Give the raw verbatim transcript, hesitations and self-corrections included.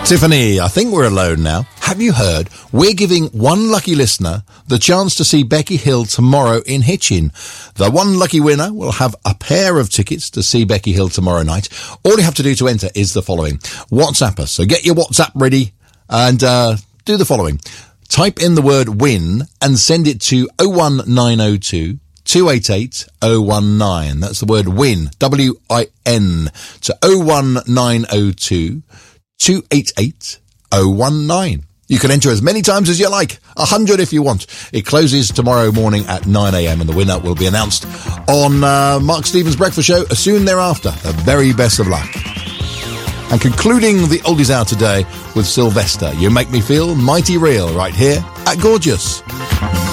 Tiffany, I think we're alone now. Have you heard? We're giving one lucky listener the chance to see Becky Hill tomorrow in Hitchin. The one lucky winner will have a pair of tickets to see Becky Hill tomorrow night. All you have to do to enter is the following. WhatsApp us. So get your WhatsApp ready and uh, do the following. Type in the word win and send it to oh one nine oh two, two eight eight, oh one nine. That's the word win, W I N, to oh one nine oh two, two eight eight, oh one nine. You can enter as many times as you like, a hundred if you want. It closes tomorrow morning at nine a.m. and the winner will be announced on uh, Mark Stevens' Breakfast Show soon thereafter. The very best of luck. And concluding the oldies hour today with Sylvester, You Make Me Feel Mighty Real, right here at Gorgeous.